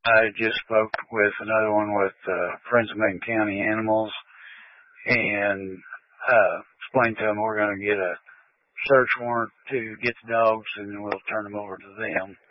I just spoke with another one with Friends of Macon County Animals, and explained to them we're going to get a search warrant to get the dogs, and then we'll turn them over to them.